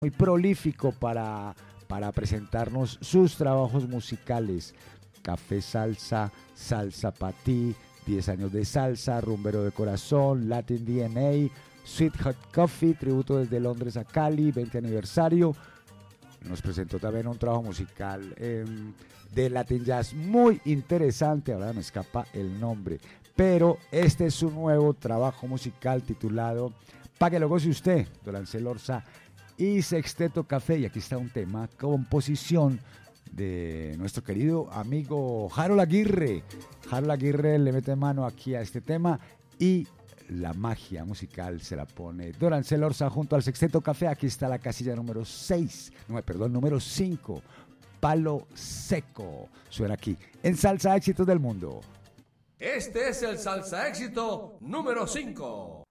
muy prolífico para presentarnos sus trabajos musicales. Café Salsa, Salsa Pa' Ti, 10 años de salsa, Rumbero de Corazón, Latin DNA, Sweet Hot Coffee, tributo desde Londres a Cali, 20 aniversario. Nos presentó también un trabajo musical de Latin Jazz muy interesante, ahora me escapa el nombre, pero este es su nuevo trabajo musical titulado Pa' que lo goce usted, Dorancel Orza y Sexteto Café. Y aquí está un tema, composición de nuestro querido amigo Harold Aguirre. Harold Aguirre le mete mano aquí a este tema y la magia musical se la pone Dorancel Orza junto al Sexteto Café. Aquí está la casilla número 6, número 5, Palo Seco. Suena aquí en Salsa Éxitos del Mundo. Este es el Salsa Éxito número 5.